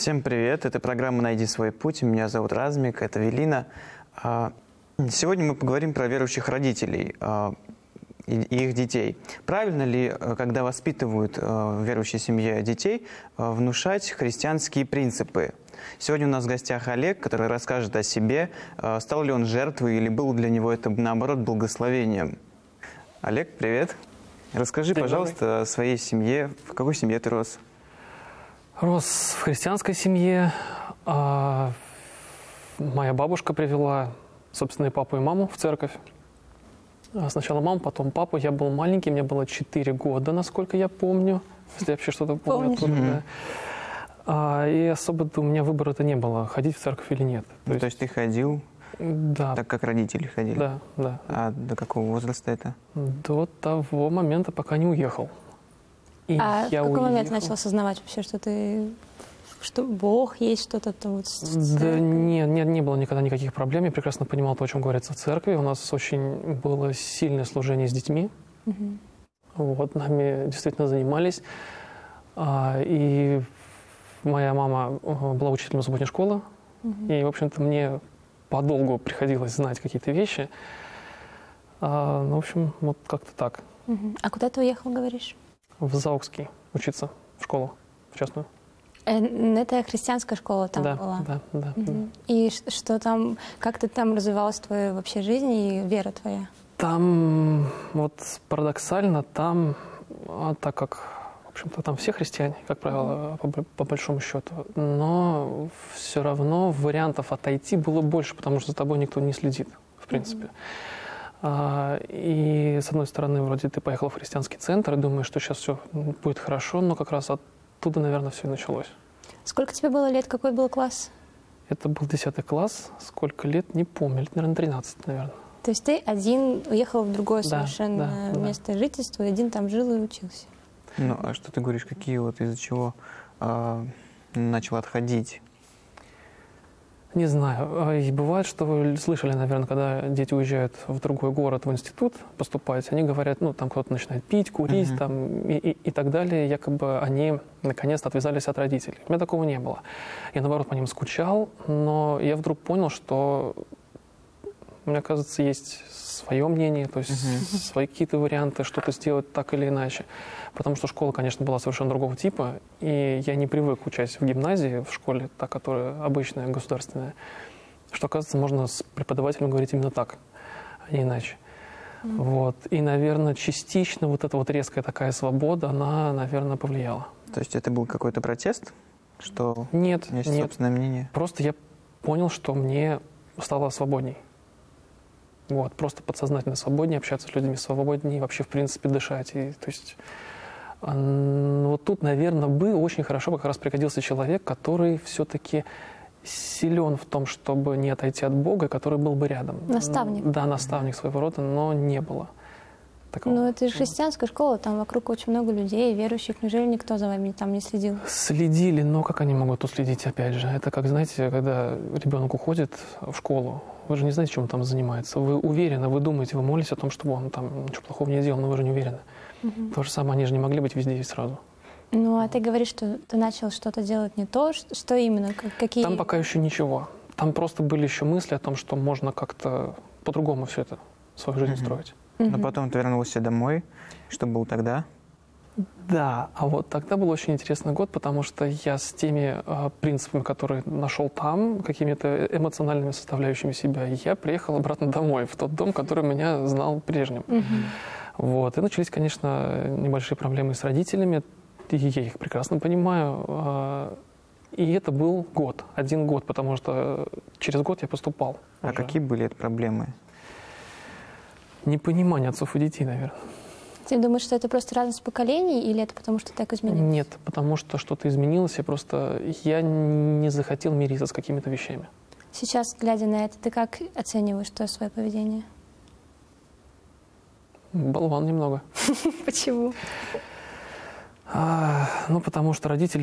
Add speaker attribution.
Speaker 1: Всем привет, это программа «Найди свой путь». Меня зовут Размик, это Велина. Сегодня мы поговорим про верующих родителей и их детей. Правильно ли, когда воспитывают в верующей семье детей, внушать христианские принципы? Сегодня у нас в гостях Олег, который расскажет о себе, стал ли он жертвой или был для него это, наоборот, благословением. Олег, привет. Расскажи, пожалуйста, о своей семье. В какой семье ты рос?
Speaker 2: Рос в христианской семье. Моя бабушка привела, собственно, и папу, и маму в церковь. Сначала маму, потом папу. Я был маленький, мне было 4 года, насколько я помню. Если я вообще что-то помню оттуда, да. И особо-то у меня выбора-то не было, ходить в церковь или нет.
Speaker 1: То есть ты ходил,
Speaker 2: да,
Speaker 1: так как родители ходили?
Speaker 2: Да, да.
Speaker 1: А до какого возраста это?
Speaker 2: До того момента, пока не уехал. И
Speaker 3: в какой
Speaker 2: уехал.
Speaker 3: момент начал осознавать вообще, что Бог есть, что-то там вот с
Speaker 2: Да не было никогда никаких проблем. Я прекрасно понимал то, о чем говорится в церкви. У нас очень было сильное служение с детьми. Вот, нами действительно занимались. И моя мама была учителем субботней школы. И, в общем-то, мне подолгу приходилось знать какие-то вещи. Ну, в общем, вот как-то так.
Speaker 3: А куда ты уехал, говоришь?
Speaker 2: В Заокский учиться, в школу, в частную.
Speaker 3: Это христианская школа там была?
Speaker 2: Да.
Speaker 3: И что там, как ты там развивалась твоя вообще жизнь и вера твоя?
Speaker 2: Там, вот парадоксально, там, так как, в общем-то, там все христиане, как правило, по большому счету, но все равно вариантов отойти было больше, потому что за тобой никто не следит, в принципе. И, с одной стороны, вроде ты поехал в христианский центр и думаешь, что сейчас все будет хорошо, но как раз оттуда, наверное, все и началось.
Speaker 3: Сколько тебе было лет? Какой был класс?
Speaker 2: Это был 10 класс. Сколько лет, не помню. Лет, наверное, 13, наверное.
Speaker 3: То есть ты один уехал в другое совершенно место жительства, и один там жил и учился?
Speaker 1: Ну, а что ты говоришь, какие вот из-за чего начал отходить?
Speaker 2: Не знаю. И бывает, что вы слышали, наверное, когда дети уезжают в другой город, в институт поступать, они говорят, ну, там кто-то начинает пить, курить, там, и так далее. Якобы они наконец-то отвязались от родителей. У меня такого не было. Я, наоборот, по ним скучал, но я вдруг понял, что у меня, кажется, есть свое мнение, то есть свои какие-то варианты, что-то сделать так или иначе. Потому что школа, конечно, была совершенно другого типа, и я не привык учась в гимназии, в школе, та, которая обычная, государственная, что, оказывается, можно с преподавателем говорить именно так, а не иначе. Вот. И, наверное, частично вот эта вот резкая такая свобода, она, наверное, повлияла.
Speaker 1: То есть это был какой-то протест, что
Speaker 2: нет,
Speaker 1: есть собственное мнение?
Speaker 2: Просто я понял, что мне стало свободней. Вот, просто подсознательно свободнее общаться с людьми, свободнее вообще, в принципе, дышать. И, то есть, вот тут, наверное, бы очень хорошо как раз пригодился человек, который все-таки силен в том, чтобы не отойти от Бога, который был бы рядом.
Speaker 3: Наставник.
Speaker 2: Да, наставник своего рода, но не было такого.
Speaker 3: Ну, это же христианская школа, там вокруг очень много людей, верующих. Неужели никто за вами там не следил?
Speaker 2: Следили, но как они могут уследить, опять же? Это как, знаете, когда ребенок уходит в школу, вы же не знаете, чем он там занимается. Вы уверены, вы думаете, вы молитесь о том, чтобы он там ничего плохого не делал, но вы же не уверены. То же самое, они же не могли быть везде и сразу.
Speaker 3: Ну, а ты говоришь, что ты начал что-то делать не то, что именно? Какие?
Speaker 2: Там пока еще ничего. Там просто были еще мысли о том, что можно как-то по-другому все это, свою жизнь строить.
Speaker 1: Но потом ты вернулся домой. Что было тогда?
Speaker 2: Да, а вот тогда был очень интересный год, потому что я с теми принципами, которые нашел там, какими-то эмоциональными составляющими себя, я приехал обратно домой, в тот дом, который меня знал прежним. Вот. И начались, конечно, небольшие проблемы с родителями, и я их прекрасно понимаю. И это был год, 1 год, потому что через год я поступал.
Speaker 1: А какие были это проблемы?
Speaker 2: Непонимание отцов и детей, наверное.
Speaker 3: Ты думаешь, что это просто разность поколений, или это потому, что так изменилось?
Speaker 2: Нет, потому что что-то изменилось, я не захотел мириться с какими-то вещами.
Speaker 3: Сейчас, глядя на это, ты как оцениваешь свое поведение?
Speaker 2: Болван немного.
Speaker 3: Почему?
Speaker 2: Ну, потому что родители